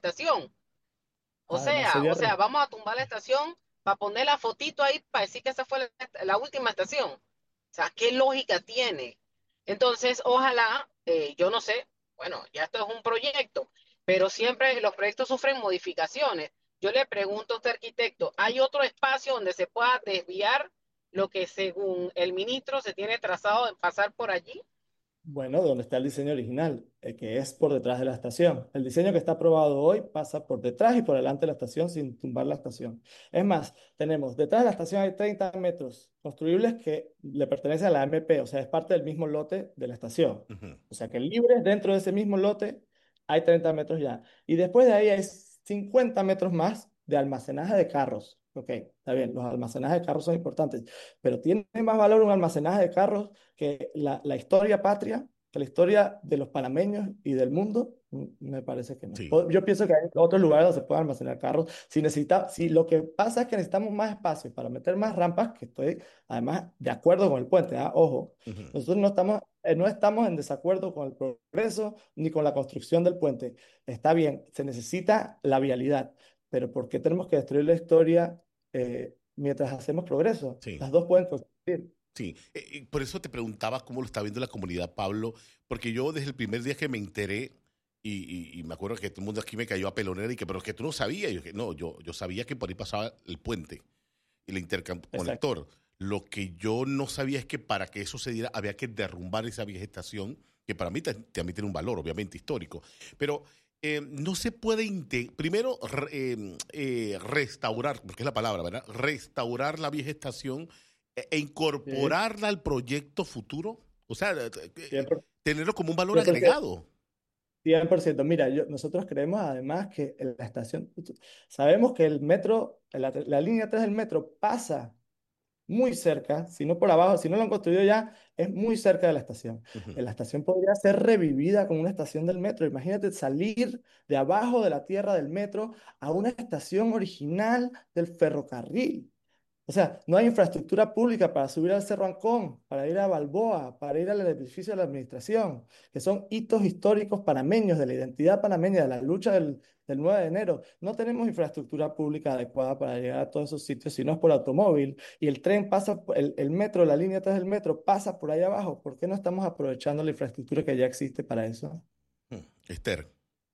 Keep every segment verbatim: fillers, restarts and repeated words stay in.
estación. O Además sea, sería o sea, re- vamos a tumbar la estación para poner la fotito ahí para decir que esa fue la, la última estación. O sea, ¿qué lógica tiene? Entonces, ojalá, eh, yo no sé, bueno, ya esto es un proyecto, pero siempre los proyectos sufren modificaciones. Yo le pregunto a usted, arquitecto, ¿hay otro espacio donde se pueda desviar lo que según el ministro se tiene trazado en pasar por allí? Bueno, donde está el diseño original, eh, que es por detrás de la estación. El diseño que está aprobado hoy pasa por detrás y por delante de la estación sin tumbar la estación. Es más, tenemos detrás de la estación hay treinta metros construibles que le pertenecen a la M P, o sea, es parte del mismo lote de la estación. Ujú. O sea, que libres dentro de ese mismo lote hay treinta metros ya. Y después de ahí hay cincuenta metros más de almacenaje de carros. Ok, está bien, los almacenajes de carros son importantes, pero tiene más valor un almacenaje de carros que la, la historia patria, que la historia de los panameños y del mundo, mm, me parece que no. Sí. Po- Yo pienso que hay otros lugares donde se pueden almacenar carros. Si necesita, si lo que pasa es que necesitamos más espacio para meter más rampas, que estoy además de acuerdo con el puente, ¿ah? Ojo, Ujú. nosotros no estamos, eh, no estamos en desacuerdo con el progreso ni con la construcción del puente. Está bien, se necesita la vialidad, pero ¿por qué tenemos que destruir la historia eh, mientras hacemos progreso? Sí. Las dos pueden coexistir. Sí, eh, eh, por eso te preguntaba cómo lo está viendo la comunidad, Pablo, porque yo desde el primer día que me enteré, y, y- y me acuerdo que todo el mundo aquí me cayó a pelonera y que, pero es que tú no sabías. Y yo dije, no, yo, yo sabía que por ahí pasaba el puente, el Exacto. interconector. Lo que yo no sabía es que para que eso se diera había que derrumbar esa vegetación, que para mí ta- también tiene un valor, obviamente, histórico. Pero eh, no se puede, inte- primero, re- eh, eh, restaurar, porque es la palabra, ¿verdad? Restaurar la vegetación e e Sí, incorporarla al proyecto futuro. O sea, eh, eh, cien por ciento. tenerlo como un valor cien por ciento. agregado. cien por ciento. Mira, yo- nosotros creemos además que en la estación, sabemos que el metro, la, la línea tres del metro pasa muy cerca, si no por abajo, si no lo han construido ya, es muy cerca de la estación. Ujú. La estación podría ser revivida como una estación del metro. Imagínate salir de abajo de la tierra del metro a una estación original del ferrocarril. O sea, no hay infraestructura pública para subir al Cerro Ancón, para ir a Balboa, para ir al edificio de la administración, que son hitos históricos panameños, de la identidad panameña, de la lucha del, del nueve de enero. No tenemos infraestructura pública adecuada para llegar a todos esos sitios, si no es por automóvil. Y el tren pasa, por- el, el metro, la línea tres del metro pasa por ahí abajo. ¿Por qué no estamos aprovechando la infraestructura que ya existe para eso? Mm. Esther.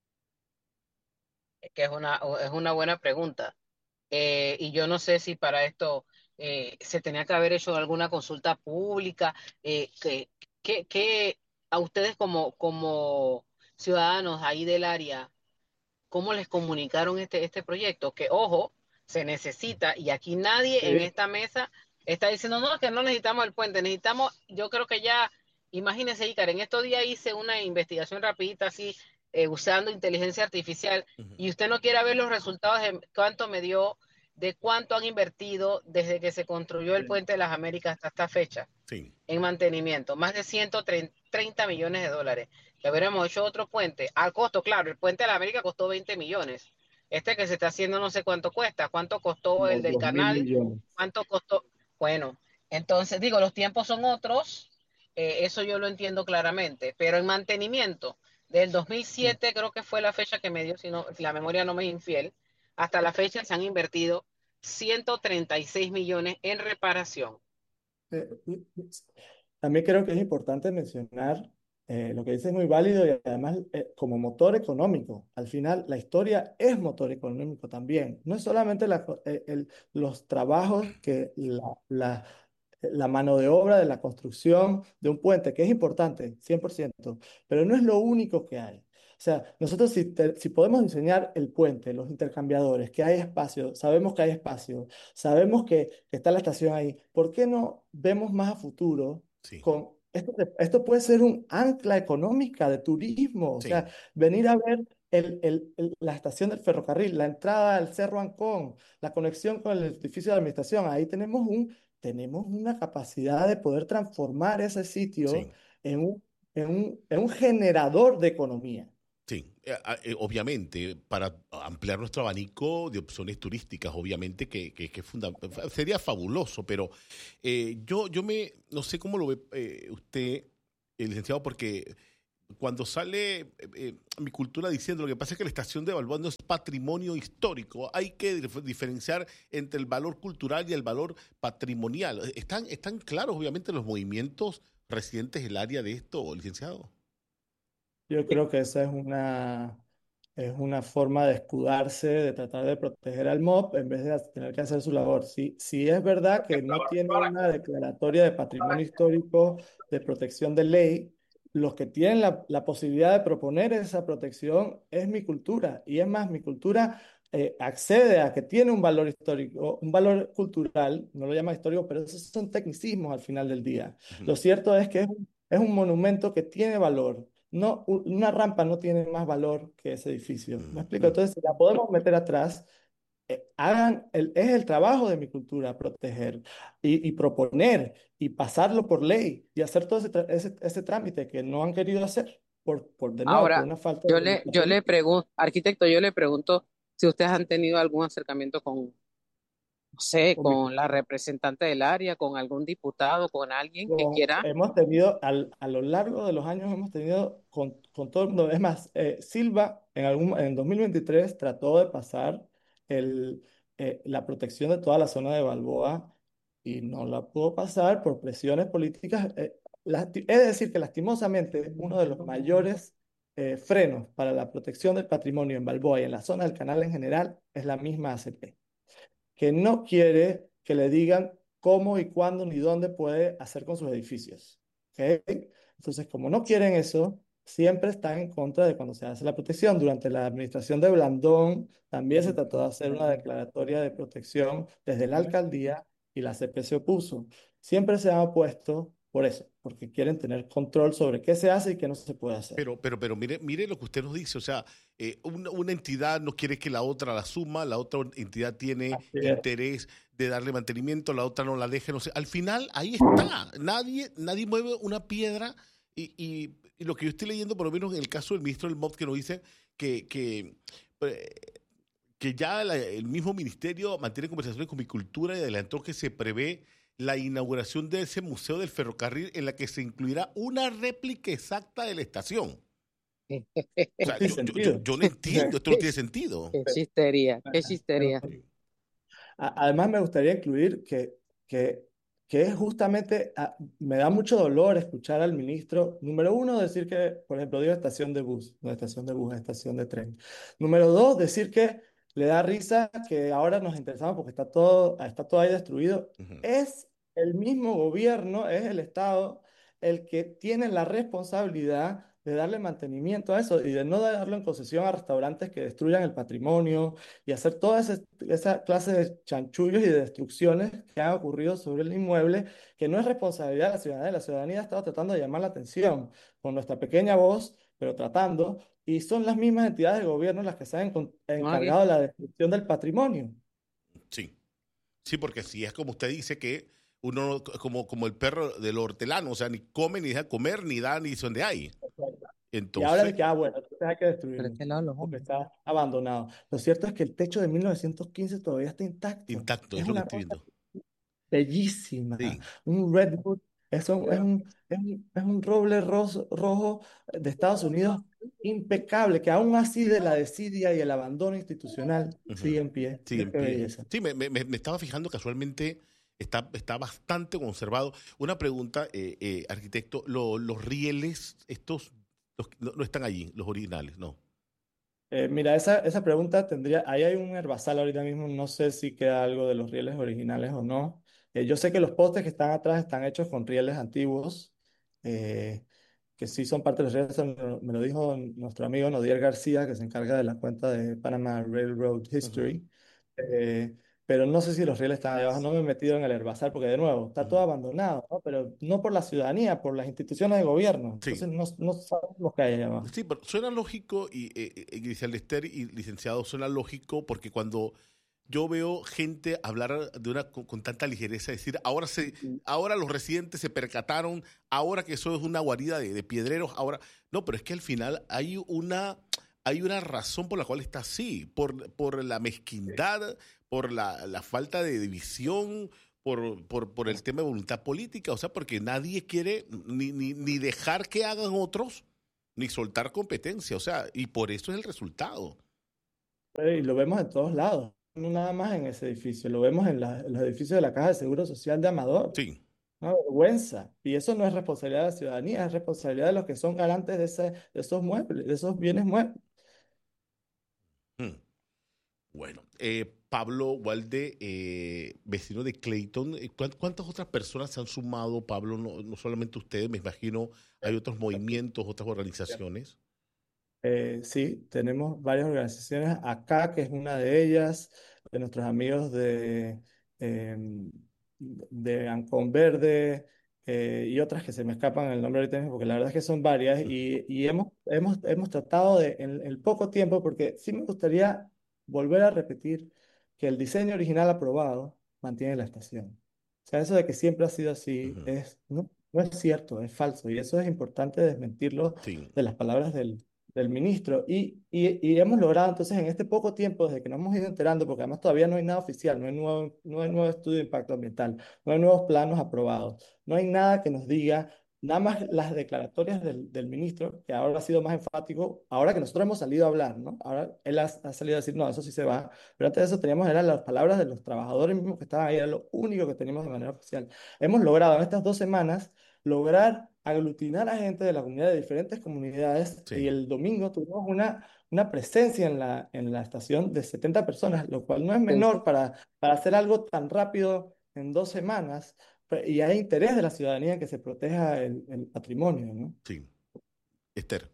Es que es una, es una buena pregunta. Eh, y yo no sé si para esto eh, se tenía que haber hecho alguna consulta pública, eh, que, que, que a ustedes como, como ciudadanos ahí del área, ¿cómo les comunicaron este, este proyecto? Que, ojo, se necesita, y aquí nadie en Sí, esta mesa está diciendo, no, que no necesitamos el puente, necesitamos, yo creo que ya, imagínense, Icar, en estos días hice una investigación rapidita así, eh, usando inteligencia artificial, Ujú. y usted no quiere ver los resultados de cuánto me dio, de cuánto han invertido desde que se construyó el sí, puente de las Américas hasta esta fecha Sí. en mantenimiento, más de ciento treinta millones de dólares. Que hubiéramos hecho otro puente, al costo, claro, el puente de la América costó veinte millones. Este que se está haciendo no sé cuánto cuesta, cuánto costó como el del dos mil canal, millones. cuánto costó. Bueno, entonces digo, los tiempos son otros, eh, eso yo lo entiendo claramente, pero en mantenimiento, del Sí. dos mil siete creo que fue la fecha que me dio, si, no, si la memoria no me es infiel, hasta la fecha se han invertido ciento treinta y seis millones en reparación. Eh, También creo que es importante mencionar eh, lo que dice es muy válido y además eh, como motor económico. Al final, la historia es motor económico también. No es solamente la co- eh, el- los trabajos que la, la, la mano de obra de la construcción de un puente, que es importante, cien por ciento, pero no es lo único que hay. O sea, nosotros si, te- si podemos diseñar el puente, los intercambiadores, que hay espacio, sabemos que hay espacio, sabemos que, que está la estación ahí, ¿por qué no vemos más a futuro Sí. con... Esto, te- esto puede ser un ancla económica de turismo, o sea, Sí. venir a ver el- el- el- la estación del ferrocarril, la entrada al Cerro Ancón, la conexión con el edificio de administración, ahí tenemos un, tenemos una capacidad de poder transformar ese sitio Sí. en un, en un, en un generador de economía. Sí, eh, ah, eh, obviamente, para ampliar nuestro abanico de opciones turísticas, obviamente que, que, que funda- sería fabuloso, pero eh, yo, yo me, no sé cómo lo ve eh, usted, el licenciado, porque cuando sale eh, eh, mi cultura diciendo lo que pasa es que la estación de Balboa no es patrimonio histórico, hay que dif- diferenciar entre el valor cultural y el valor patrimonial. ¿Están, están claros, obviamente, los movimientos residentes del área de esto, licenciado? Yo creo que esa es una, es una forma de escudarse, de tratar de proteger al M O B en vez de tener que hacer su labor. Sí, sí es verdad que no tiene una declaratoria de patrimonio histórico de protección de ley. Los que tienen la, la posibilidad de proponer esa protección es mi cultura. Y es más, mi cultura eh, accede a que tiene un valor histórico, un valor cultural, no lo llama histórico, pero esos son tecnicismos al final del día. Lo Ujú, cierto es que es un, es un monumento que tiene valor. No, u- una rampa no tiene más valor que ese edificio. ¿Me explico? ujú. Entonces, si la podemos meter atrás, eh, hagan el, es el trabajo de mi cultura proteger y, y proponer y pasarlo por ley y hacer todo ese, tra- ese, ese trámite que no han querido hacer por, por, de nuevo, por Ahora, una falta de yo le, voluntad yo le política. pregunto, arquitecto, yo le pregunto si ustedes han tenido algún acercamiento con, no sé, Con mi con la representante del área, con algún diputado, con alguien que Con- quiera. hemos tenido, al- a lo largo de los años, hemos tenido con, con todo el mundo. Es más, eh, Silva en, algún, en dos mil veintitrés trató de pasar el, eh, la protección de toda la zona de Balboa y no la pudo pasar por presiones políticas. Eh, lasti- es decir, que lastimosamente uno de los mayores eh, frenos para la protección del patrimonio en Balboa y en la zona del canal en general es la misma A C P, que no quiere que le digan cómo y cuándo ni dónde puede hacer con sus edificios. ¿Ok? Entonces, como no quieren eso, siempre están en contra de cuando se hace la protección. Durante la administración de Blandón también se trató de hacer una declaratoria de protección desde la alcaldía y la C P se opuso. Siempre se han opuesto por eso, porque quieren tener control sobre qué se hace y qué no se puede hacer. Pero, pero, pero mire, mire lo que usted nos dice, o sea, eh, una, una entidad no quiere que la otra la suma, la otra entidad tiene Así es. interés de darle mantenimiento, la otra no la deje, no sé. Al final, ahí está. Nadie, nadie mueve una piedra y, y- y lo que yo estoy leyendo, por lo menos en el caso del ministro del M O B, que nos dice que, que, eh, que ya la- el mismo ministerio mantiene conversaciones con mi cultura y adelantó que se prevé la inauguración de ese museo del ferrocarril en la que se incluirá una réplica exacta de la estación. O sea, Sin yo, yo, yo, sentido. yo no entiendo, esto no tiene sentido. Qué chistería, qué chistería. Sí. A- Además, me gustaría incluir que, que, que es justamente, ah, me da mucho dolor escuchar al ministro, número uno, decir que, por ejemplo, digo estación de bus, no estación de bus, es estación de tren. Número dos, decir que le da risa que ahora nos interesamos porque está todo, está todo ahí destruido. Ujú. Es el mismo gobierno, es el Estado el que tiene la responsabilidad de darle mantenimiento a eso y de no darlo en concesión a restaurantes que destruyan el patrimonio y hacer toda ese- esa clase de chanchullos y de destrucciones que han ocurrido sobre el inmueble, que no es responsabilidad de la ciudadanía. La ciudadanía ha estado tratando de llamar la atención con nuestra pequeña voz, pero tratando, y son las mismas entidades de gobierno las que se han encon- No, aquí- encargado de la destrucción del patrimonio. Sí, sí, porque si es como usted dice que uno, no- como, como el perro del hortelano, o sea, ni come, ni deja comer, ni da, ni donde hay. Y ahora de Entonces, que, ah, bueno, entonces hay que Pero destruirlo, este lado los porque hombres. está abandonado. Lo cierto es que el techo de mil novecientos quince todavía está intacto. intacto, Es es lo que una estoy viendo. bellísima. Sí. Un redwood es un, es un, es un, es un roble roso- rojo de Estados Unidos impecable, que aún así de la desidia y el abandono institucional sigue Ujú. en pie. Sigue Mira en qué pie. belleza. Sí, me, me- me- me estaba fijando casualmente, está, está bastante conservado. Una pregunta, eh, eh, arquitecto, lo- los rieles, estos los- no, no están allí, los originales, no. Eh, mira, esa, esa pregunta tendría, ahí hay un herbazal ahorita mismo, no sé si queda algo de los rieles originales o no. Eh, yo sé que los postes que están atrás están hechos con rieles antiguos, eh, que sí son parte de los rieles, eso me lo, me lo dijo nuestro amigo Nodier García, que se encarga de la cuenta de Panama Railroad Ujú, History. Eh, pero no sé si los rieles están ahí abajo, no me he metido en el herbazal porque de nuevo, está todo ujú. abandonado, ¿no? Pero no por la ciudadanía, por las instituciones de gobierno. Sí. Entonces no, no sabemos qué hay ahí abajo. Sí, pero suena lógico y eh, eh, Iglesia Lester y licenciado suena lógico porque cuando yo veo gente hablar de una con, con tanta ligereza, decir ahora se, ahora los residentes se percataron, ahora que eso es una guarida de, de piedreros, ahora no, pero es que al final hay una hay una razón por la cual está así, por, por la mezquindad, por la, la falta de división, por, por, por el tema de voluntad política, o sea, porque nadie quiere ni, ni, ni dejar que hagan otros ni soltar competencia, o sea, y por eso es el resultado. Y lo vemos en todos lados, no nada más en ese edificio, lo vemos en, la- en los edificios de la Caja de Seguro Social de Amador. Sí. Una vergüenza. Y eso no es responsabilidad de la ciudadanía, es responsabilidad de los que son garantes de, ese, de esos muebles, de esos bienes muebles. Mm. Bueno, eh, Pablo Walde, eh, vecino de Clayton, eh, ¿cuán- ¿cuántas otras personas se han sumado, Pablo? No, no solamente ustedes, me imagino, hay otros movimientos, otras organizaciones. Eh, sí, tenemos varias organizaciones acá, que es una de ellas, de nuestros amigos de, em, de Ancón Verde, eh, y otras que se me escapan el nombre ahorita mismo, porque la verdad es que son varias, y, y hemos, hemos, hemos tratado de, en el poco tiempo, porque sí me gustaría volver a repetir que el diseño original aprobado mantiene la estación. O sea, eso de que siempre ha sido así, Ujú. es, no, no es cierto, es falso, y eso es importante desmentirlo Sí, de las palabras del del ministro. Y, y, y hemos logrado entonces en este poco tiempo, desde que nos hemos ido enterando, porque además todavía no hay nada oficial, no hay nuevo, no hay nuevo estudio de impacto ambiental, no hay nuevos planos aprobados, no hay nada que nos diga, nada más las declaratorias del, del ministro, que ahora ha sido más enfático, ahora que nosotros hemos salido a hablar, ¿no? Ahora él ha, ha salido a decir, no, eso sí se va, pero antes de eso teníamos, eran las palabras de los trabajadores mismos que estaban ahí, era lo único que teníamos de manera oficial. Hemos logrado en estas dos semanas lograr aglutinar a gente de la comunidad de diferentes comunidades y sí, el domingo tuvimos una, una presencia en la, en la estación de setenta personas, lo cual no es Sí. menor para, para hacer algo tan rápido en dos semanas, pe- y hay interés de la ciudadanía en que se proteja el, el patrimonio, ¿no? sí. Esther.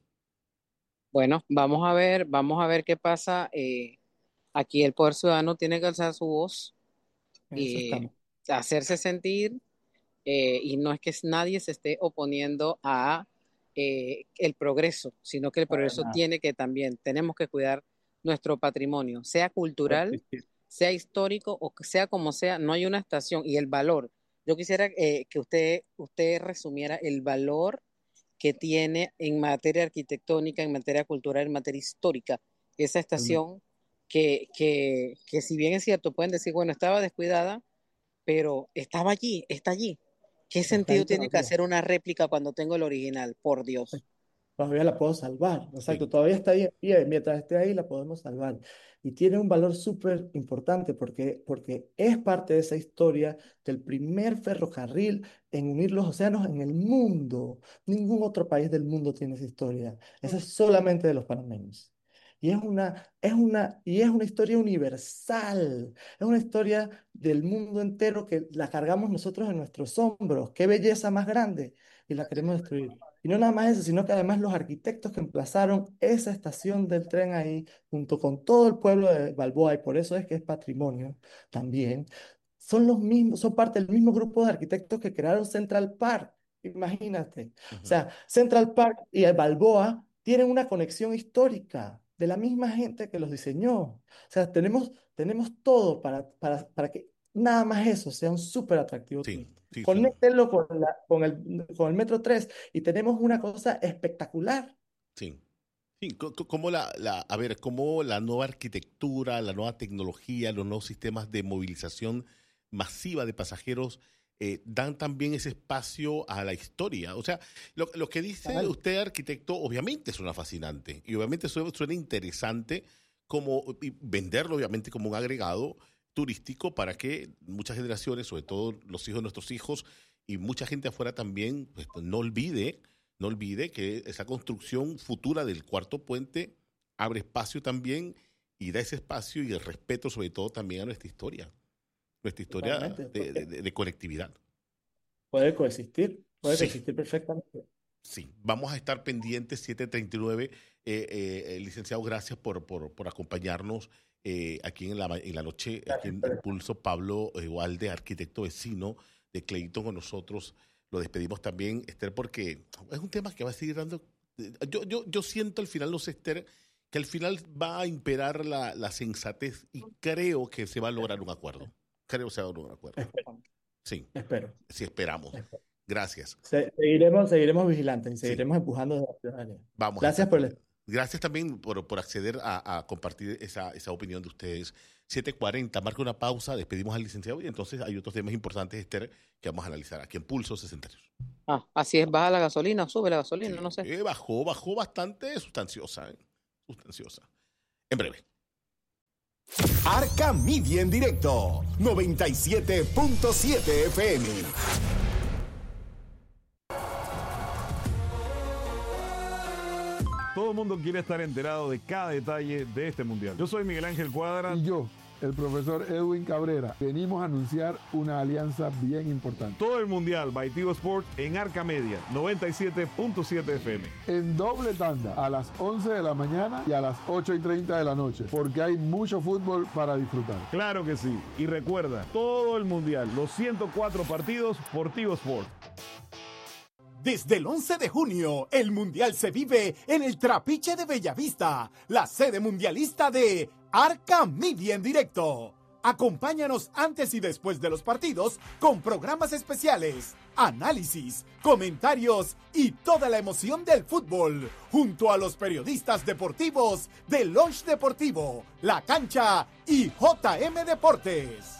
Bueno, vamos a ver, vamos a ver qué pasa. Eh, aquí el Poder Ciudadano tiene que alzar su voz En eso y estamos. hacerse sentir, eh, y no es que nadie se esté oponiendo a eh, el progreso, sino que el Para progreso nada. tiene que también, tenemos que cuidar nuestro patrimonio, sea cultural, Coexistir. sea histórico o que sea como sea, no hay una estación y el valor. Yo quisiera eh, que usted, usted resumiera el valor que tiene en materia arquitectónica, en materia cultural, en materia histórica, esa Totalmente. estación que, que, que si bien es cierto, pueden decir, bueno, estaba descuidada, pero estaba allí, está allí. ¿Qué Está sentido ahí tiene que todavía. hacer una réplica cuando tengo el original? Por Dios. Todavía la puedo salvar, Sí. exacto, todavía está ahí en pie, mientras esté ahí la podemos salvar. Y tiene un valor súper importante porque, porque es parte de esa historia del primer ferrocarril en unir los océanos en el mundo. Ningún otro país del mundo tiene esa historia. Esa es solamente de los panameños. Y es una, es una, y es una historia universal, es una historia del mundo entero que la cargamos nosotros en nuestros hombros. ¡Qué belleza más grande! Y la queremos destruir. Y no nada más eso, sino que además los arquitectos que emplazaron esa estación del tren ahí, junto con todo el pueblo de Balboa, y por eso es que es patrimonio también, son los mismos, son parte del mismo grupo de arquitectos que crearon Central Park. Imagínate. O Ujú. sea, Central Park y el Balboa tienen una conexión histórica de la misma gente que los diseñó. O sea, tenemos, tenemos todo para, para, para que nada más eso sea un súper atractivo Sí, turístico. sí, son, Conéctenlo con, la, con, el, con el Metro tres y tenemos una cosa espectacular. sí. Sí, co- co- como la, la, a ver, cómo la nueva arquitectura, la nueva tecnología, los nuevos sistemas de movilización masiva de pasajeros eh, dan también ese espacio a la historia. O sea, lo, lo que dice Total. usted, arquitecto, obviamente suena fascinante y obviamente suena, suena interesante como y venderlo, obviamente, como un agregado turístico para que muchas generaciones, sobre todo los hijos de nuestros hijos y mucha gente afuera también, pues, no olvide no olvide que esa construcción futura del cuarto puente abre espacio también y da ese espacio y el respeto sobre todo también a nuestra historia, nuestra historia Totalmente. de, de- Porque de- de conectividad. puede coexistir, puede Sí, coexistir perfectamente. sí. Vamos a estar pendientes siete treinta y nueve. Eh, eh, eh, licenciado, gracias por, por, por acompañarnos eh, aquí en la, ma- en la noche, aquí Gracias en por eso. Impulso. Pablo eh, Walde, arquitecto vecino de Clayton con nosotros. Lo despedimos también, Esther, porque es un tema que va a seguir dando. eh, Yo, yo, yo siento al final, no sé, Esther, que al final va a imperar la, la sensatez y creo que se va a lograr un acuerdo. Creo que se va a lograr un acuerdo. Espero, Sí, espero, sí esperamos. espero. Gracias. Se- seguiremos, seguiremos vigilantes y Sí, seguiremos empujando desde la ciudadanía. vamos a estar Gracias por el pendientes. Gracias también por, por acceder a, a compartir esa, esa opinión de ustedes. siete cuarenta, marca una pausa, despedimos al licenciado y entonces hay otros temas importantes, Esther, que vamos a analizar aquí en Pulso sesenta. Ah, así es, baja la gasolina, sube la gasolina, Sí, no sé. eh, bajó, bajó bastante sustanciosa, ¿eh? Sustanciosa. En breve. Arca Media en directo, noventa y siete punto siete F M. Todo el mundo quiere estar enterado de cada detalle de este mundial. Yo soy Miguel Ángel Cuadra. Y yo, el profesor Edwin Cabrera, venimos a anunciar una alianza bien importante. Todo el mundial by Tigo Sports en Arca Media, noventa y siete punto siete F M. En doble tanda, a las once de la mañana y a las ocho y treinta de la noche, porque hay mucho fútbol para disfrutar. Claro que sí. Y recuerda, todo el mundial, los ciento cuatro partidos por Tigo Sports. Desde el once de junio, el Mundial se vive en el Trapiche de Bellavista, la sede mundialista de Arca Media en directo. Acompáñanos antes y después de los partidos con programas especiales, análisis, comentarios y toda la emoción del fútbol, junto a los periodistas deportivos de Lunch Deportivo, La Cancha y J M Deportes.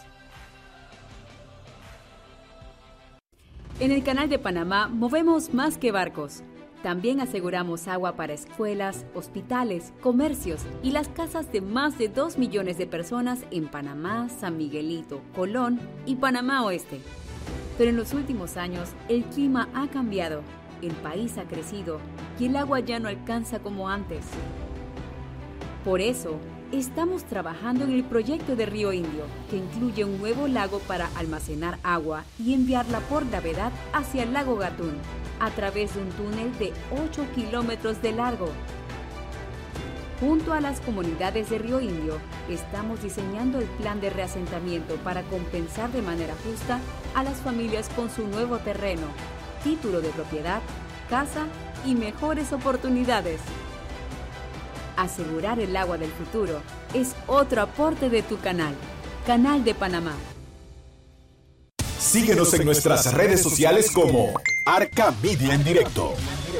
En el Canal de Panamá movemos más que barcos. También aseguramos agua para escuelas, hospitales, comercios y las casas de más de dos millones de personas en Panamá, San Miguelito, Colón y Panamá Oeste. Pero en los últimos años el clima ha cambiado, el país ha crecido y el agua ya no alcanza como antes. Por eso, estamos trabajando en el proyecto de Río Indio, que incluye un nuevo lago para almacenar agua y enviarla por gravedad hacia el lago Gatún, a través de un túnel de ocho kilómetros de largo. Junto a las comunidades de Río Indio, estamos diseñando el plan de reasentamiento para compensar de manera justa a las familias con su nuevo terreno, título de propiedad, casa y mejores oportunidades. Asegurar el agua del futuro es otro aporte de tu canal, Canal de Panamá. Síguenos en nuestras redes sociales como Arca Media en directo.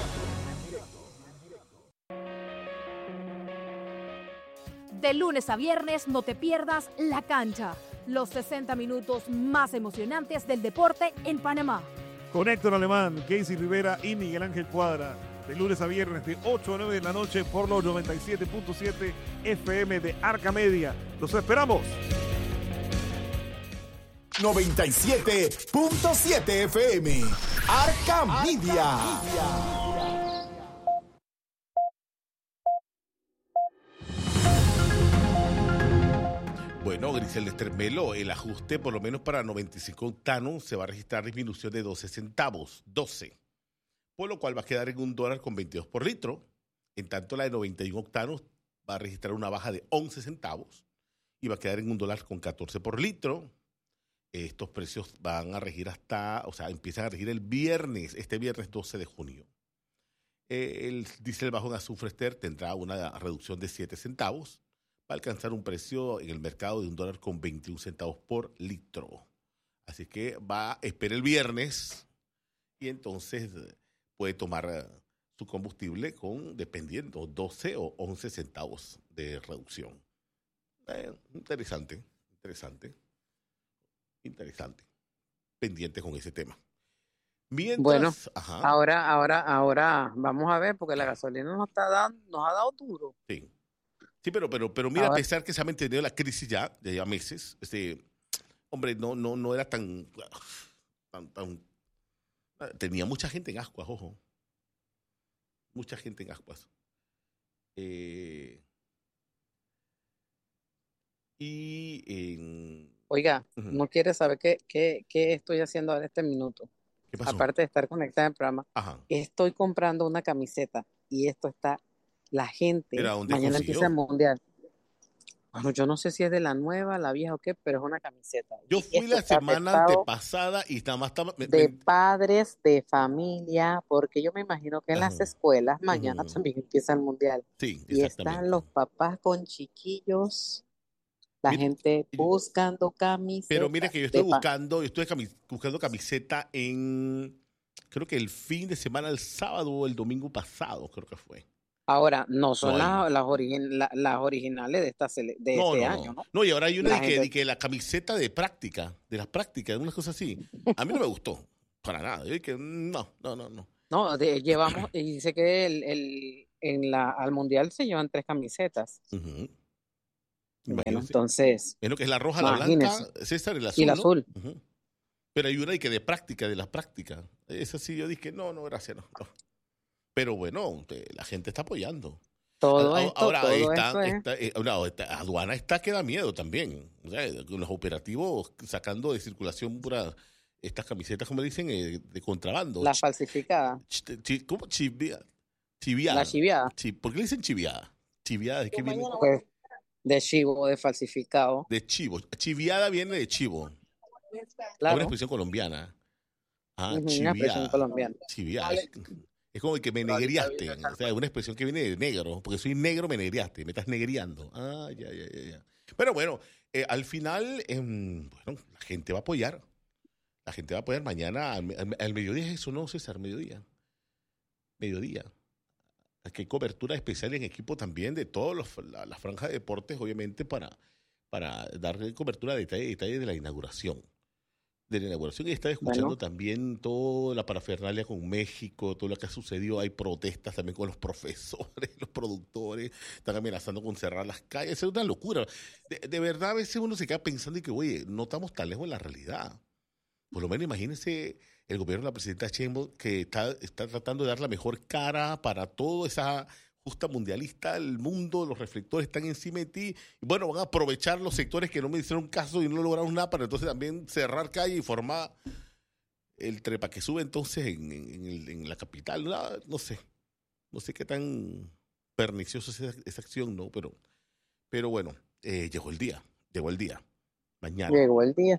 De lunes a viernes no te pierdas La Cancha, los sesenta minutos más emocionantes del deporte en Panamá. Con Héctor Alemán, Casey Rivera y Miguel Ángel Cuadra. De lunes a viernes de ocho a nueve de la noche por los noventa y siete punto siete F M de Arca Media. ¡Los esperamos! noventa y siete punto siete F M. Arca Media. Bueno, Grisel Estermelo, el ajuste por lo menos para noventa y cinco octanos se va a registrar disminución de doce centavos, doce. Por lo cual va a quedar en un dólar con veintidós por litro. En tanto, la de noventa y uno octanos va a registrar una baja de once centavos y va a quedar en un dólar con catorce por litro. Estos precios van a regir hasta, o sea, empiezan a regir el viernes, este viernes doce de junio. El diésel bajo en azufre Ester tendrá una reducción de siete centavos. Va a alcanzar un precio en el mercado de un dólar con veintiún centavos por litro. Así que va, espera el viernes y entonces puede tomar uh, su combustible con, dependiendo, doce o once centavos de reducción. Eh, interesante, interesante, interesante. Pendiente con ese tema. Mientras, bueno, ajá, ahora, ahora, ahora vamos a ver, porque la gasolina nos está dando, nos ha dado duro. sí, sí, pero, pero, pero mira, Ahora- a pesar que se ha mantenido la crisis ya, de ya meses, este, hombre, no, no, no era tan, tan, tan, tenía mucha gente en Ascuas, ojo, mucha gente en Ascuas. Eh, y en, Oiga, Ujú. no quiere saber qué, qué, qué estoy haciendo ahora este minuto. ¿qué pasó? Aparte de estar conectada al programa, Ajá. estoy comprando una camiseta y esto está, la gente, ¿Pero a dónde mañana consiguió? empieza el mundial. Bueno, yo no sé si es de la nueva, la vieja o qué, pero es una camiseta. Yo Y fui esto la está semana atestado antepasada y nada más estaba... me- de me- padres, de familia, porque yo me imagino que en las Ajá. escuelas mañana Ujú. también empieza el mundial. sí, Y están exactamente. los papás con chiquillos, la Mira, gente y- buscando camisetas. Pero mira que yo estoy de pa- buscando, yo estuve cami- buscando camiseta en, creo que el fin de semana, el sábado o el domingo pasado, creo que fue. Ahora, no son No hay. las, las, origin- la- las originales de, esta sele- de No, este no, año, no. ¿no? No, y ahora hay una La de que, gente- de que la camiseta de práctica, de las prácticas, unas cosas así. A mí no me gustó, para nada. Yo dije, no, no, no, no. No, de- llevamos, y dice que el, el, en la, al mundial se llevan tres camisetas. Ujú. Bueno, Imagínense. entonces, Es lo que es la roja, la imagínense. blanca, César, el Y azul, la ¿no? azul. Ujú. Pero hay una de que de práctica, de las prácticas. Esa sí, yo dije, no, no, gracias, no. no. Pero bueno, usted- la gente está apoyando. Todo A- a- esto, Ahora, todo está, esto es. está- eh, no, está- aduana está que da miedo también. O sea, con los operativos sacando de circulación pura estas camisetas, como dicen, eh, de contrabando. La Ch- falsificada, ch- chi- ¿Cómo? Chivia- Chiviada. la chiviada, Chi- ¿Por qué le dicen chiviada? Chiviada, ¿de qué viene? pues, de chivo, de falsificado. De chivo. Chiviada viene de chivo. Es una Claro, expresión colombiana. Ah, ujú, una expresión chiviada. colombiana. Chiviada. Es, es como el que me negriaste. O sea, es una expresión que viene de negro. Porque soy negro, me negriaste. Me estás negriando. Ah, ya, ya, ya. ya. Pero bueno, eh, al final, em, bueno, la gente va a apoyar. La gente va a apoyar mañana. Al, al- al mediodía es eso, ¿no, César? Mediodía. Mediodía. Aquí hay cobertura especial en equipo también de todas la, la franja de deportes, obviamente, para, para dar cobertura de detalle, detalle de la inauguración. De la inauguración y estaba escuchando Bueno, también toda la parafernalia con México, todo lo que ha sucedido. Hay protestas también con los profesores, los productores, están amenazando con cerrar las calles. Es una locura. De, de verdad, a veces uno se queda pensando y que, oye, no estamos tan lejos de la realidad. Por lo menos imagínense el gobierno de la presidenta Sheinbaum que está, está tratando de dar la mejor cara para toda esa justa mundialista, el mundo, los reflectores están encima de ti. Y bueno, van a aprovechar los sectores que no me hicieron caso y no lograron nada para entonces también cerrar calle y formar el trepa que sube entonces en, en, en el- en la capital. No, no sé, no sé qué tan perniciosa es esa, esa acción, ¿no? Pero, pero bueno, eh, llegó el día, llegó el día. Mañana, llegó el día,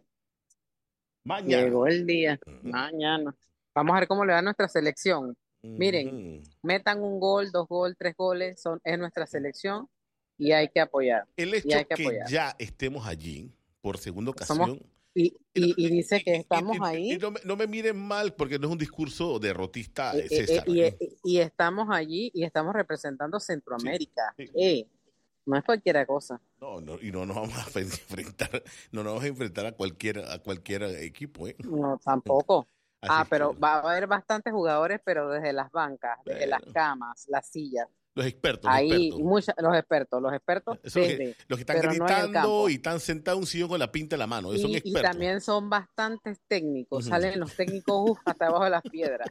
mañana. llegó el día, Ujú. mañana. Vamos a ver cómo le va a nuestra selección. Miren, Ujú. metan un gol, dos gol, tres goles, son, es nuestra selección y hay que apoyar, El y hecho hay que que apoyar. ya estemos allí por segunda Somos, ocasión. y, Y, no, y, y dice que y- y- estamos y- y ahí, no, me, no me miren mal porque no es un discurso derrotista, eh, eh, eh, eh, César. y, eh. eh, y estamos allí y estamos representando Sí, Centroamérica. sí. Eh, no es cualquier cosa. No, no, y no nos vamos a enfrentar, no nos vamos a enfrentar a cualquier, a cualquier equipo, ¿eh? No, tampoco. Así Ah, es que, pero bueno, va a haber bastantes jugadores, pero desde las bancas, desde las bueno, camas, las sillas. los expertos, los Ahí, y expertos. mucha- los expertos, los expertos Esos los que, desde, los que están pero no en el gritando campo. y están sentados en un sillón con la pinta en la mano, esos son Y, y expertos. también son bastantes técnicos, Ujú. salen los técnicos uf, hasta abajo de las piedras.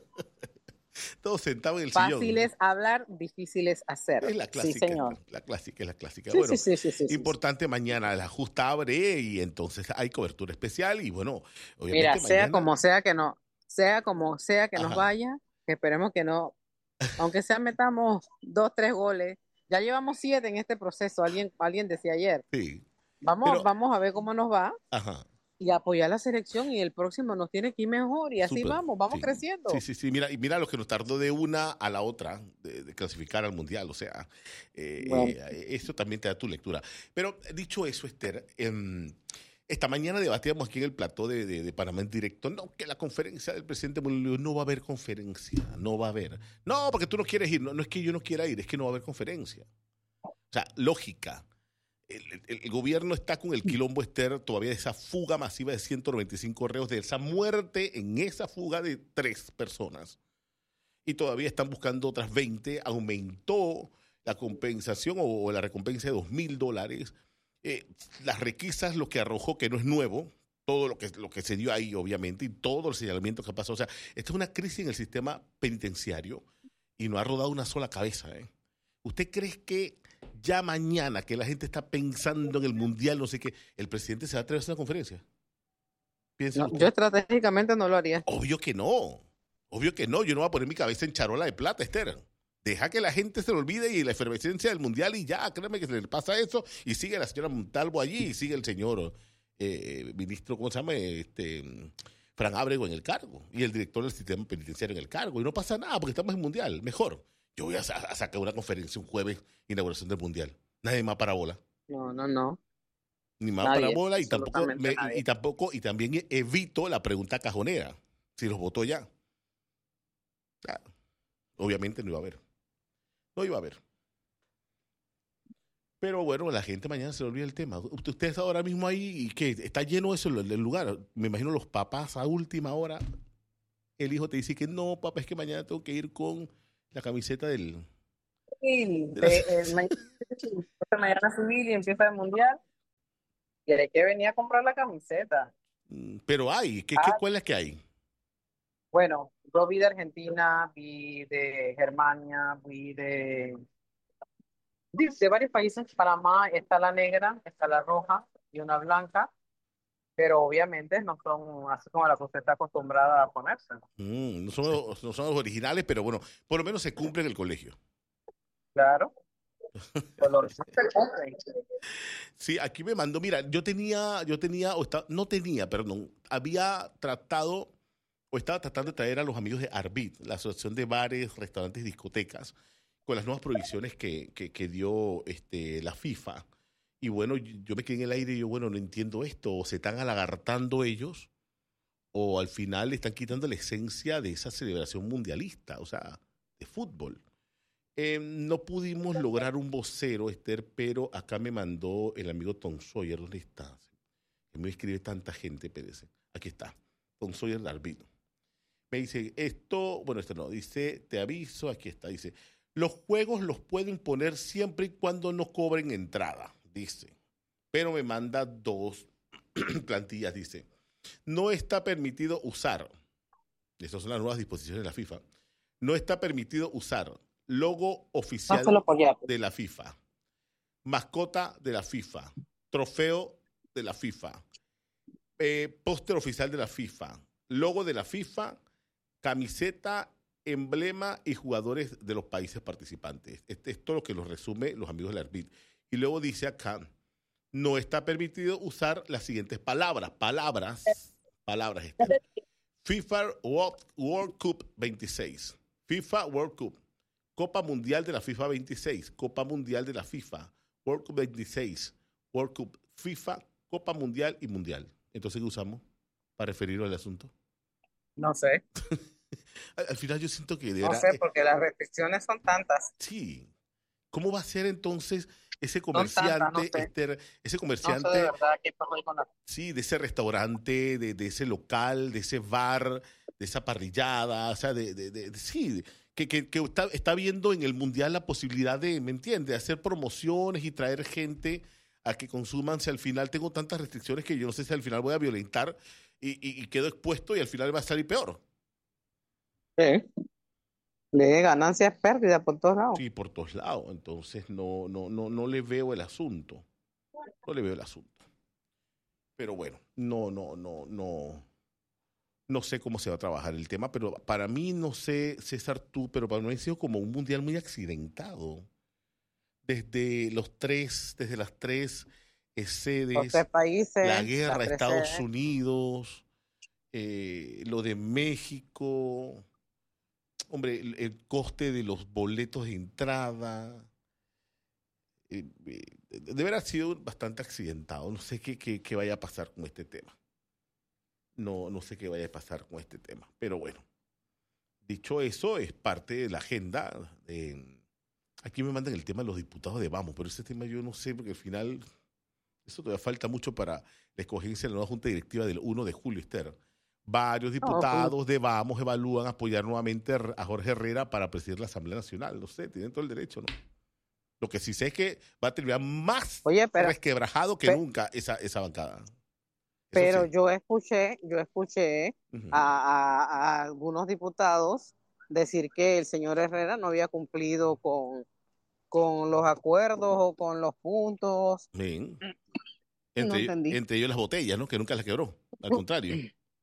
Todos sentados en el sillón. Fáciles hablar, difíciles hacer. Es la Sí, clásica, señor. la clásica, es la clásica. Sí, Bueno, sí, sí, sí, sí, sí, sí. importante mañana la justa abre y entonces hay cobertura especial y bueno, Mira, obviamente sea mañana, como sea que no, sea como sea que nos ajá, vaya, que esperemos que no, aunque sea metamos dos, tres goles, ya llevamos siete en este proceso, alguien, alguien decía ayer, sí, vamos, pero, vamos a ver cómo nos va ajá, y apoyar la selección y el próximo nos tiene que ir mejor y así súper, vamos, vamos sí, creciendo. sí, sí, sí, mira, y mira lo que nos tardó de una a la otra de, de clasificar al mundial, o sea, eh, Bueno, eh, eso también te da tu lectura. Pero dicho eso, Esther, em, esta mañana debatíamos aquí en el plató de, de, de Panamá en directo, no, que la conferencia del presidente Bolívar no va a haber conferencia, no va a haber. No, porque tú no quieres ir, no, no es que yo no quiera ir, es que no va a haber conferencia. O sea, lógica. El, el- el gobierno está con el quilombo, Esther, todavía de esa fuga masiva de ciento noventa y cinco reos, de esa muerte en esa fuga de tres personas. Y todavía están buscando otras veinte. Aumentó la compensación o, o la recompensa de dos mil dólares. Eh, las requisas, lo que arrojó, que no es nuevo, todo lo que, lo que se dio ahí, obviamente, y todo el señalamiento que pasó. O sea, esta es una crisis en el sistema penitenciario y no ha rodado una sola cabeza, ¿eh? ¿Usted cree que ya mañana, que la gente está pensando en el mundial, no sé qué, el presidente se va a atrever a hacer una conferencia? Piénselo no, usted. yo estratégicamente no lo haría. Obvio que no. Obvio que no. Yo no voy a poner mi cabeza en charola de plata, Esther. Deja que la gente se lo olvide y la efervescencia del mundial y ya, créeme que se le pasa eso y sigue la señora Montalvo allí y sigue el señor eh, ministro, ¿cómo se llama? Este, Fran Ábrego en el cargo y el director del sistema penitenciario en el cargo. Y no pasa nada porque estamos en mundial. Mejor. Yo voy a, sa- a sacar una conferencia un jueves, inauguración del mundial. Nadie más para bola. No, no, no. Ni más Nadie, para bola y tampoco, absolutamente me- nadie. y tampoco, y también evito la pregunta cajonera. Si los votó ya. Ya, obviamente no iba a haber. No iba a haber. Pero bueno, la gente mañana se le olvida el tema. Usted usted está ahora mismo ahí y que está lleno eso el, el lugar. Me imagino los papás a última hora. El hijo te dice que no, papá, es que mañana tengo que ir con la camiseta del... Sí, de la- de- eh, mañana, mañana subir y empieza el mundial. Y hay que venir a comprar la camiseta. Mm, Pero hay, ¿qué, qué, Ah, cuál es que hay? bueno, yo vi de Argentina, vi de Germania, vi de, de, de varios países. Panamá está la negra, está la roja y una blanca, pero obviamente no son así como la que usted está acostumbrada a ponerse. Mm, no, son, los- no son los originales, pero bueno, por lo menos se cumple en el colegio. Claro, color. Se compren. Sí, aquí me mandó, mira, yo tenía, yo tenía, o está, no tenía, perdón, había tratado, o estaba tratando de traer a los amigos de Arbit, la Asociación de Bares, Restaurantes y Discotecas, con las nuevas prohibiciones que, que, que dio este, la FIFA. Y bueno, yo yo me quedé en el aire y yo, bueno, no entiendo esto, o se están alagartando ellos, o al final le están quitando la esencia de esa celebración mundialista, o sea, de fútbol. Eh, no pudimos lograr un vocero, Esther, pero acá me mandó el amigo Tom Sawyer. ¿Dónde está? Que me escribe tanta gente, Pérez. Aquí está. Tom Sawyer de Arbitro. Me dice, esto, bueno, esto no, dice, te aviso, aquí está, dice, los juegos los pueden poner siempre y cuando no cobren entrada, dice. Pero me manda dos plantillas, dice, no está permitido usar, estas son las nuevas disposiciones de la FIFA, no está permitido usar logo oficial Pásalo por allá. de la FIFA, mascota de la FIFA, trofeo de la FIFA, eh, póster oficial de la FIFA, logo de la FIFA, camiseta, emblema y jugadores de los países participantes. Este, esto es lo que lo resume los amigos del Arbit. Y luego dice acá, no está permitido usar las siguientes palabras, palabras, palabras, Esther. FIFA World, World Cup veintiséis, FIFA World Cup, Copa Mundial de la FIFA veintiséis, Copa Mundial de la FIFA, World Cup veintiséis, World Cup, FIFA, Copa Mundial y Mundial. Entonces, ¿qué usamos para referirnos al asunto? No sé, Al, al final yo siento que de no verdad, sé, eh, porque las restricciones son tantas. sí. ¿Cómo va a ser entonces ese Son tantas, no comerciante, sé. Esther, ese No sé de comerciante, verdad qué pasó ahí con la... sí, de ese restaurante, de, de ese local, de ese bar, de esa parrillada, o sea, de, de- de- de- sí, que, que- que está, está viendo en el Mundial la posibilidad de, ¿me entiendes?, hacer promociones y traer gente a que consuman, si al final tengo tantas restricciones que yo no sé si al final voy a violentar y, y- y quedo expuesto y al final va a salir peor. Sí. Le dé ganancias, pérdidas por todos lados. Sí, por todos lados. Entonces no, no, no, no le veo el asunto. No le veo el asunto. Pero bueno, no, no, no, no. No sé cómo se va a trabajar el tema, pero para mí, no sé, César, tú, pero para mí ha sido como un mundial muy accidentado. Desde los tres, desde las tres eh, Los sedes, tres países, la las guerra de tres Estados sedes. Unidos, eh, lo de México, hombre, el, el coste de los boletos de entrada. eh, eh, debe haber sido bastante accidentado. No sé qué, qué, qué vaya a pasar con este tema. No, no sé qué vaya a pasar con este tema. Pero bueno, dicho eso, es parte de la agenda. de- aquí me mandan el tema de los diputados de Vamos, pero ese tema yo no sé, porque al final, eso todavía falta mucho para la escogencia de la nueva Junta Directiva del uno de julio, Esther. Varios No, diputados de Vamos evalúan apoyar nuevamente a Jorge Herrera para presidir la Asamblea Nacional. No sé, tienen todo el derecho, ¿no? Lo que sí sé es que va a terminar más Oye, pero, resquebrajado que pe- nunca esa, esa bancada. Eso pero sí. yo escuché, yo escuché Ujú. a, a- a algunos diputados decir que el señor Herrera no había cumplido con, con los acuerdos o con los puntos. Bien. No Entre, entendí. entre ellos las botellas, ¿no? Que nunca las quebró. Al contrario.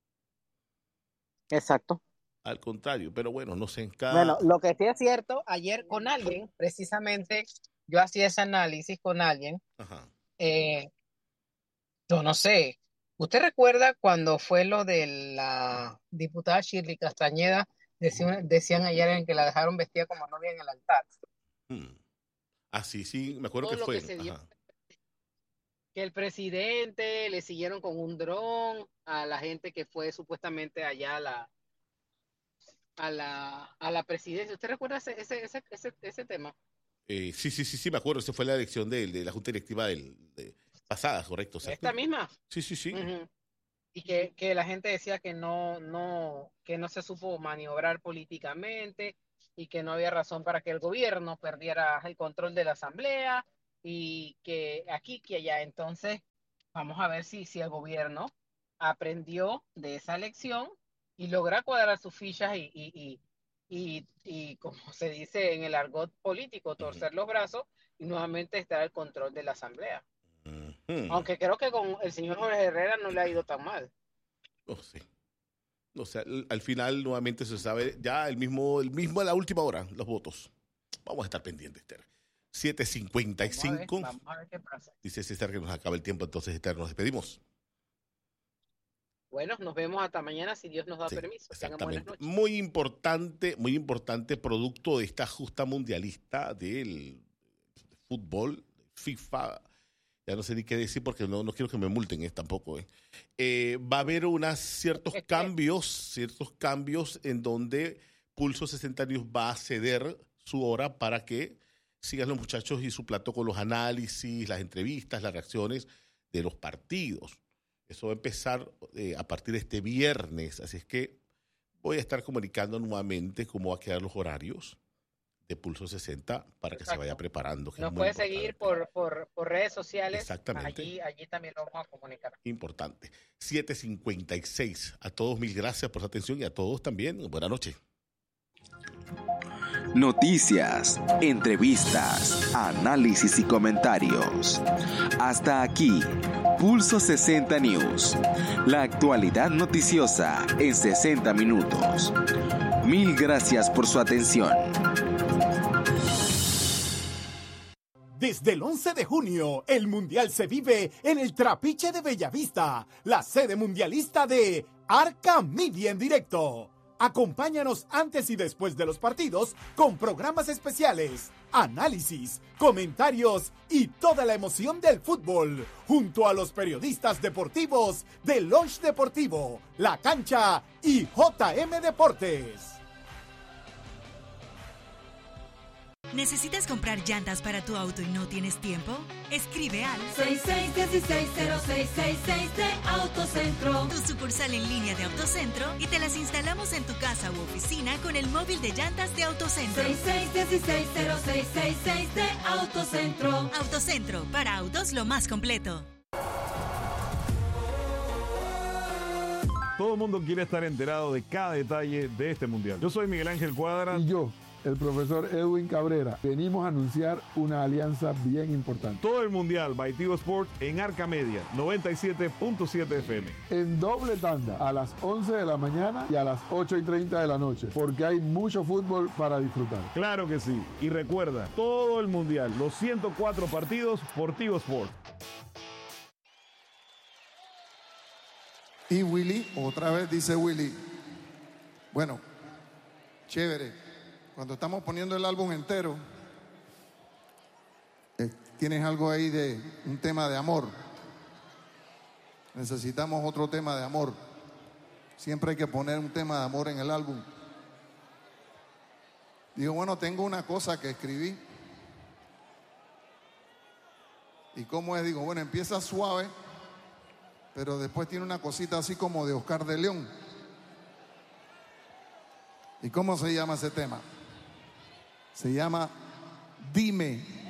Exacto. Al contrario. Pero bueno, no sé, en Bueno, cada... lo que sí es cierto, ayer con alguien, precisamente, yo hacía ese análisis con alguien, Ajá. eh, yo no sé, ¿usted recuerda cuando fue lo de la diputada Shirley Castañeda? Decían, decían ayer en que la dejaron vestida como novia en el altar. Mm. Ah, sí, sí, me acuerdo Todo que lo fue. que se dio, Ajá. que el presidente le siguieron con un dron a la gente que fue supuestamente allá a la, a la, a la presidencia. ¿Usted recuerda ese, ese, ese, ese, ese tema? Eh, sí, sí, sí, sí, me acuerdo. Esa fue la elección de, de la Junta Directiva del, de, pasada, correcto. ¿Exacto? ¿Esta misma? Sí, sí, sí. Uh-huh. Y que, que la gente decía que no, no, que no se supo maniobrar políticamente y que no había razón para que el gobierno perdiera el control de la asamblea y que aquí, que allá. Entonces, vamos a ver si, si el gobierno aprendió de esa elección y logra cuadrar sus fichas y, y, y, y, y como se dice en el argot político, torcer los brazos y nuevamente estar al control de la asamblea. Uh-huh. Aunque creo que con el señor Jorge Herrera no le ha ido tan mal. No sé. O sea, al, al final nuevamente se sabe ya el mismo, el mismo a la última hora, los votos. Vamos a estar pendientes, Esther. siete cincuenta y cinco. Vamos a ver, vamos a ver qué pasa. Dice César que nos acaba el tiempo, entonces, Esther, nos despedimos. Bueno, nos vemos hasta mañana si Dios nos da Sí, permiso. exactamente. Muy importante, muy importante producto de esta justa mundialista del fútbol, FIFA. Ya no sé ni qué decir porque no, no quiero que me multen eh, tampoco. Eh. Eh, va a haber unas ciertos Es que- cambios, ciertos cambios en donde Pulso sesenta News va a ceder su hora para que sigan los muchachos y su plato con los análisis, las entrevistas, las reacciones de los partidos. Eso va a empezar eh, a partir de este viernes, así es que voy a estar comunicando nuevamente cómo va a quedar los horarios de Pulso sesenta para que se vaya preparando. que es Nos muy puede importante. seguir por, por, por redes sociales. Exactamente. Allí, allí también lo vamos a comunicar. Importante. siete cincuenta y seis. A todos mil gracias por su atención y a todos también. Buenas noches. Noticias, entrevistas, análisis y comentarios. Hasta aquí, Pulso sesenta News. La actualidad noticiosa en sesenta minutos. Mil gracias por su atención. Desde el once de junio, el Mundial se vive en el Trapiche de Bellavista, la sede mundialista de Arca Media en directo. Acompáñanos antes y después de los partidos con programas especiales, análisis, comentarios y toda la emoción del fútbol, junto a los periodistas deportivos de Launch Deportivo, La Cancha y J M Deportes. ¿Necesitas comprar llantas para tu auto y no tienes tiempo? Escribe al seis seis uno seis cero seis seis seis de Autocentro. Tu sucursal en línea de Autocentro y te las instalamos en tu casa u oficina con el móvil de llantas de Autocentro. seis seis uno seis cero seis seis seis de Autocentro. Autocentro, para autos lo más completo. Todo el mundo quiere estar enterado de cada detalle de este mundial. Yo soy Miguel Ángel Cuadra. Y yo, el profesor Edwin Cabrera, venimos a anunciar una alianza bien importante. Todo el mundial by Tigo Sport en Arca Media, noventa y siete punto siete F M. En doble tanda, a las once de la mañana y a las ocho y treinta de la noche, porque hay mucho fútbol para disfrutar. Claro que sí. Y recuerda, todo el mundial, los ciento cuatro partidos por Tigo Sport. Y Willy, otra vez dice Willy, bueno, chévere. Cuando estamos poniendo el álbum entero, eh, tienes algo ahí de un tema de amor. Necesitamos otro tema de amor. Siempre hay que poner un tema de amor en el álbum. Digo, bueno, tengo una cosa que escribí. ¿Y cómo es? Digo, bueno, empieza suave, pero después tiene una cosita así como de Oscar de León. ¿Y cómo se llama ese tema? Se llama Dime